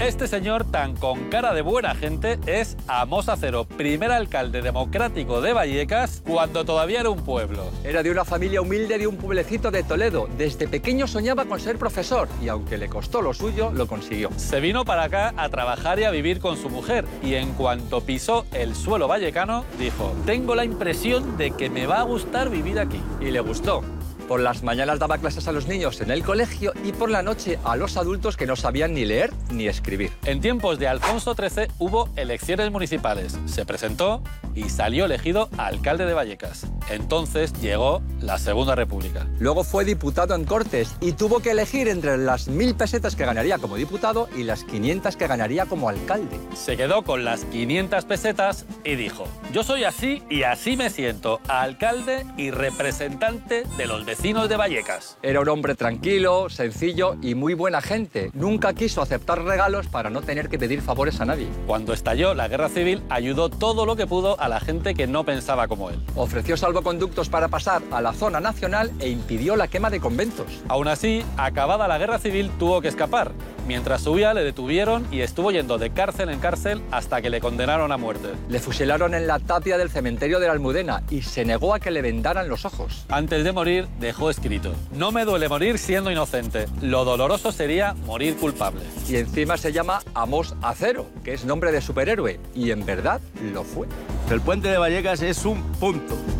Este señor, tan con cara de buena gente, es Amos Acero, primer alcalde democrático de Vallecas cuando todavía era un pueblo. Era de una familia humilde de un pueblecito de Toledo. Desde pequeño soñaba con ser profesor y aunque le costó lo suyo, lo consiguió. Se vino para acá a trabajar y a vivir con su mujer y en cuanto pisó el suelo vallecano, dijo: tengo la impresión de que me va a gustar vivir aquí. Y le gustó. Por las mañanas daba clases a los niños en el colegio y por la noche a los adultos que no sabían ni leer ni escribir. En tiempos de Alfonso XIII hubo elecciones municipales. Se presentó y salió elegido alcalde de Vallecas. Entonces llegó la Segunda República. Luego fue diputado en Cortes y tuvo que elegir entre las 1000 pesetas que ganaría como diputado y las 500 que ganaría como alcalde. Se quedó con las 500 pesetas y dijo: yo soy así y así me siento, alcalde y representante de los vecinos de Vallecas. Era un hombre tranquilo, sencillo y muy buena gente. Nunca quiso aceptar regalos para no tener que pedir favores a nadie. Cuando estalló la guerra civil, ayudó todo lo que pudo a la gente que no pensaba como él. Ofreció salvoconductos para pasar a la zona nacional e impidió la quema de conventos. Aún así, acabada la guerra civil, tuvo que escapar. Mientras huía, le detuvieron y estuvo yendo de cárcel en cárcel hasta que le condenaron a muerte. Le fusilaron en la tapia del cementerio de la Almudena y se negó a que le vendaran los ojos. Antes de morir, dejó escrito: no me duele morir siendo inocente. Lo doloroso sería morir culpable. Y encima se llama Amos Acero, que es nombre de superhéroe, y en verdad lo fue. El puente de Vallecas es un punto.